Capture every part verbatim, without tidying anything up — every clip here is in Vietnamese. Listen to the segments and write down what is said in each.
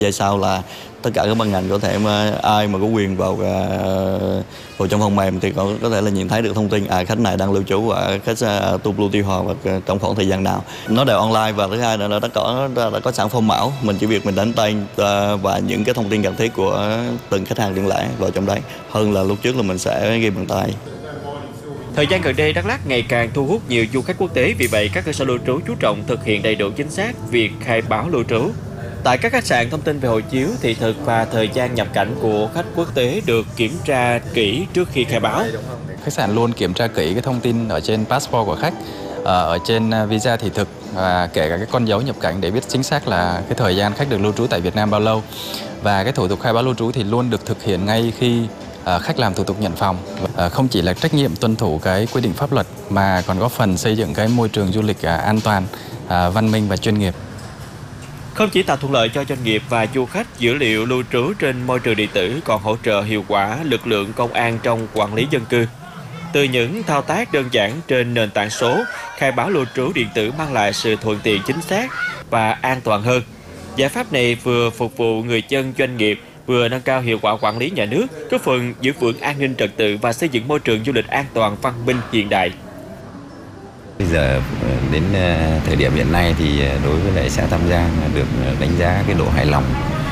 Về sau là tất cả các ban ngành có thể mà ai mà có quyền vào vào trong phần mềm thì có có thể là nhìn thấy được thông tin à khách này đang lưu trú ở khách tu Blue Tiêu Hòa và trong khoảng thời gian nào. Nó đều online, và thứ hai là nó đã có đã có sẵn form mẫu, mình chỉ việc mình đánh tên và những cái thông tin cần thiết của từng khách hàng riêng lẻ vào trong đấy, hơn là lúc trước là mình sẽ ghi bằng tay. Thời gian gần đây, Đắk Lắk ngày càng thu hút nhiều du khách quốc tế, vì vậy các cơ sở lưu trú chú trọng thực hiện đầy đủ chính xác việc khai báo lưu trú. Tại các khách sạn, thông tin về hộ chiếu, thị thực và thời gian nhập cảnh của khách quốc tế được kiểm tra kỹ trước khi khai báo. Khách sạn luôn kiểm tra kỹ cái thông tin ở trên passport của khách, ở trên visa thị thực và kể cả cái con dấu nhập cảnh để biết chính xác là cái thời gian khách được lưu trú tại Việt Nam bao lâu. Và cái thủ tục khai báo lưu trú thì luôn được thực hiện ngay khi khách làm thủ tục nhận phòng. Không chỉ là trách nhiệm tuân thủ cái quy định pháp luật mà còn góp phần xây dựng cái môi trường du lịch an toàn, văn minh và chuyên nghiệp. Không chỉ tạo thuận lợi cho doanh nghiệp và du khách, dữ liệu lưu trú trên môi trường điện tử còn hỗ trợ hiệu quả lực lượng công an trong quản lý dân cư. Từ những thao tác đơn giản trên nền tảng số, khai báo lưu trú điện tử mang lại sự thuận tiện, chính xác và an toàn hơn. Giải pháp này vừa phục vụ người dân, doanh nghiệp, vừa nâng cao hiệu quả quản lý nhà nước, góp phần giữ vững an ninh trật tự và xây dựng môi trường du lịch an toàn, văn minh, hiện đại. Bây giờ đến thời điểm hiện nay thì đối với lại xã Tam Giang được đánh giá cái độ hài lòng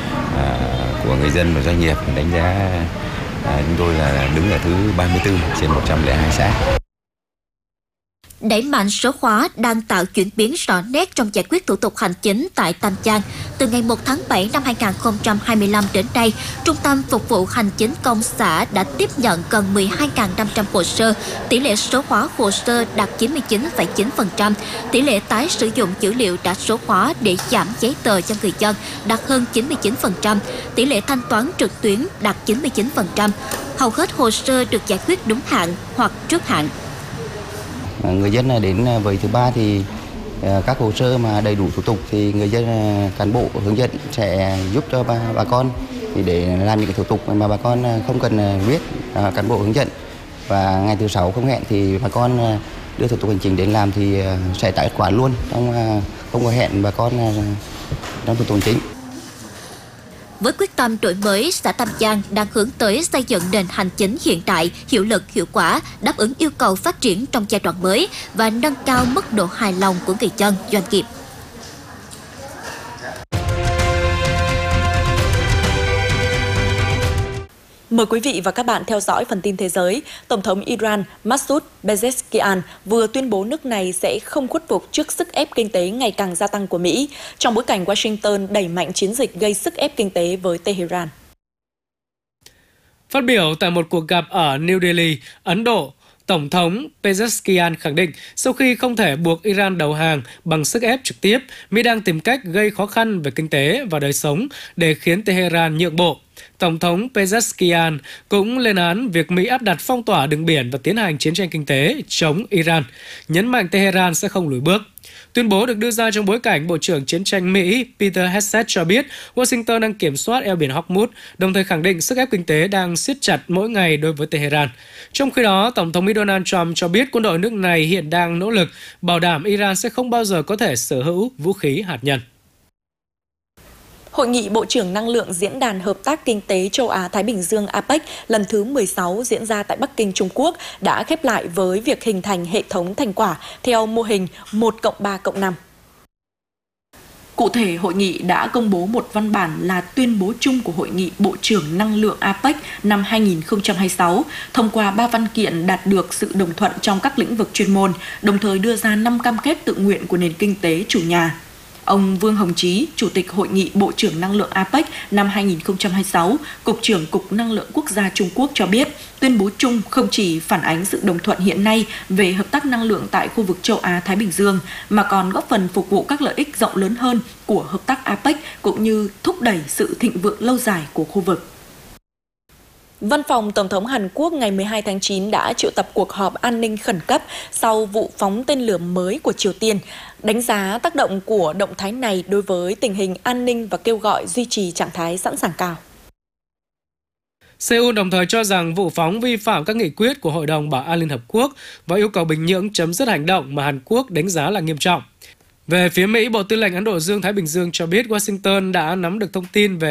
của người dân và doanh nghiệp, đánh giá chúng tôi là đứng ở thứ ba mươi tư trên một trăm lẻ hai xã. Đẩy mạnh số hóa đang tạo chuyển biến rõ nét trong giải quyết thủ tục hành chính tại Tam Giang. Từ ngày một tháng bảy năm hai nghìn không trăm hai mươi lăm đến nay, Trung tâm Phục vụ Hành chính công xã đã tiếp nhận gần mười hai nghìn năm trăm hồ sơ. Tỷ lệ số hóa hồ sơ đạt chín mươi chín phẩy chín phần trăm. Tỷ lệ tái sử dụng dữ liệu đã số hóa để giảm giấy tờ cho người dân đạt hơn chín mươi chín phần trăm. Tỷ lệ thanh toán trực tuyến đạt chín mươi chín phần trăm. Hầu hết hồ sơ được giải quyết đúng hạn hoặc trước hạn. Người dân đến với thứ ba thì các hồ sơ mà đầy đủ thủ tục thì người dân, cán bộ hướng dẫn sẽ giúp cho bà, bà con thì để làm những cái thủ tục mà bà con không cần biết, cán bộ hướng dẫn. Và ngày thứ sáu không hẹn thì bà con đưa thủ tục hành chính đến làm thì sẽ trả kết quả luôn, không không có hẹn bà con trong thủ tục hành chính. Với quyết tâm đổi mới, xã Tam Giang đang hướng tới xây dựng nền hành chính hiện đại, hiệu lực, hiệu quả, đáp ứng yêu cầu phát triển trong giai đoạn mới và nâng cao mức độ hài lòng của người dân, doanh nghiệp. Mời quý vị và các bạn theo dõi phần tin thế giới. Tổng thống Iran Masoud Pezeshkian vừa tuyên bố nước này sẽ không khuất phục trước sức ép kinh tế ngày càng gia tăng của Mỹ, trong bối cảnh Washington đẩy mạnh chiến dịch gây sức ép kinh tế với Tehran. Phát biểu tại một cuộc gặp ở New Delhi, Ấn Độ, Tổng thống Pezeshkian khẳng định sau khi không thể buộc Iran đầu hàng bằng sức ép trực tiếp, Mỹ đang tìm cách gây khó khăn về kinh tế và đời sống để khiến Tehran nhượng bộ. Tổng thống Pezeshkian cũng lên án việc Mỹ áp đặt phong tỏa đường biển và tiến hành chiến tranh kinh tế chống Iran, nhấn mạnh Tehran sẽ không lùi bước. Tuyên bố được đưa ra trong bối cảnh Bộ trưởng Chiến tranh Mỹ Peter Hegseth cho biết Washington đang kiểm soát eo biển Hormuz, đồng thời khẳng định sức ép kinh tế đang siết chặt mỗi ngày đối với Tehran. Trong khi đó, Tổng thống Mỹ Donald Trump cho biết quân đội nước này hiện đang nỗ lực bảo đảm Iran sẽ không bao giờ có thể sở hữu vũ khí hạt nhân. Hội nghị Bộ trưởng Năng lượng Diễn đàn Hợp tác Kinh tế Châu Á-Thái Bình Dương a pếch lần thứ mười sáu diễn ra tại Bắc Kinh, Trung Quốc đã khép lại với việc hình thành hệ thống thành quả theo mô hình một cộng ba cộng năm. Cụ thể, hội nghị đã công bố một văn bản là tuyên bố chung của Hội nghị Bộ trưởng Năng lượng a pếch năm hai nghìn không trăm hai mươi sáu, thông qua ba văn kiện đạt được sự đồng thuận trong các lĩnh vực chuyên môn, đồng thời đưa ra năm cam kết tự nguyện của nền kinh tế chủ nhà. Ông Vương Hồng Chí, Chủ tịch Hội nghị Bộ trưởng Năng lượng a pếch năm hai nghìn không trăm hai mươi sáu, Cục trưởng Cục Năng lượng Quốc gia Trung Quốc cho biết, tuyên bố chung không chỉ phản ánh sự đồng thuận hiện nay về hợp tác năng lượng tại khu vực châu Á-Thái Bình Dương, mà còn góp phần phục vụ các lợi ích rộng lớn hơn của hợp tác a pếch cũng như thúc đẩy sự thịnh vượng lâu dài của khu vực. Văn phòng Tổng thống Hàn Quốc ngày mười hai tháng chín đã triệu tập cuộc họp an ninh khẩn cấp sau vụ phóng tên lửa mới của Triều Tiên, đánh giá tác động của động thái này đối với tình hình an ninh và kêu gọi duy trì trạng thái sẵn sàng cao. Seoul đồng thời cho rằng vụ phóng vi phạm các nghị quyết của Hội đồng Bảo an Liên Hợp Quốc và yêu cầu Bình Nhưỡng chấm dứt hành động mà Hàn Quốc đánh giá là nghiêm trọng. Về phía Mỹ, Bộ Tư lệnh Ấn Độ Dương-Thái Bình Dương cho biết Washington đã nắm được thông tin về